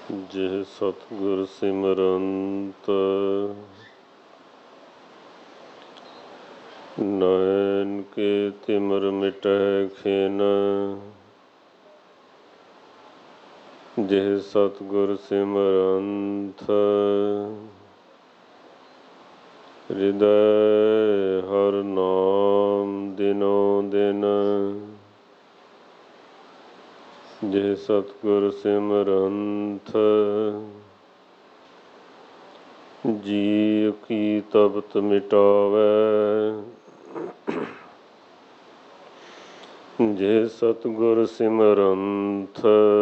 ਜਿਹ ਸਤਿਗੁਰ ਸਿਮਰੰਤ ਨੈਣ ਕੇ ਤਿਮਰ ਮਿਟੈ ਖਿਨ। ਜਿਹ ਸਤਿਗੁਰ ਸਿਮਰੰਤ ਹਿਰਦੈ ਹਰਿ ਨਾਮ ਦਿਨੋ ਦਿਨ। ਜਿਹ ਸਤਿਗੁਰ ਸਿਮਰੰਤ ਜੀਅ ਕੀ ਤਪਤ ਮਿਟਾਵੈ। ਜਿਹ ਸਤਿਗੁਰ ਸਿਮਰੰਤ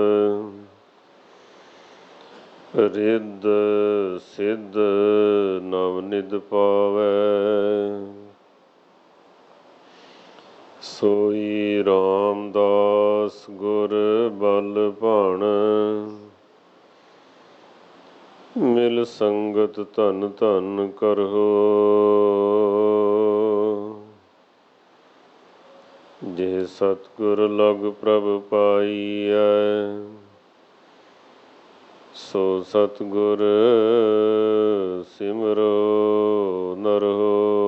ਰਿੱਧ ਸਿੱਧ ਨਵ ਨਿਧ ਪਾਵੈ। ਸੋਈ ਰਾਮਦਾਸ ਗੁਰ ਬਲ ਭਾਣ ਮਿਲ ਸੰਗਤ ਧਨ ਧਨ ਕਰਹੁ। ਜਿਹ ਸਤਿਗੁਰ ਲਗ ਪ੍ਰਭ ਪਾਈਐ ਸੋ ਸਤਿਗੁਰ ਸਿਮਰੋ ਨਰਹੁ।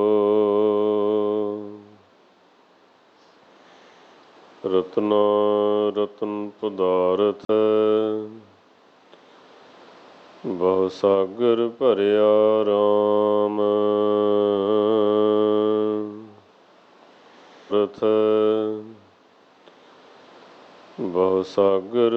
ਰਤਨਾ ਰਤਨ ਪਦਾਰਥ ਬਹੁ ਸਾਗਰ ਭਰਿਆ ਰਾਮ। ਰਥ ਬਹੁ ਸਾਗਰ